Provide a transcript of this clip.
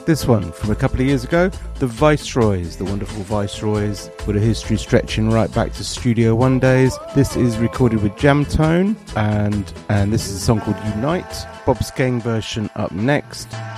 This one from a couple of years ago, the Viceroys, the wonderful Viceroys, with a history stretching right back to Studio One days. This is recorded with Jamtone, and this is a song called Unite. Bob Skeng version up next.